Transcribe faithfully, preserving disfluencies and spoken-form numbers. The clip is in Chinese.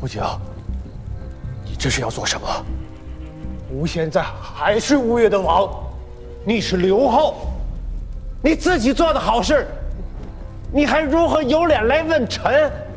胡景，你这是要做什么？吴现在还是吴越的王，你是刘后，你自己做的好事，你还如何有脸来问臣？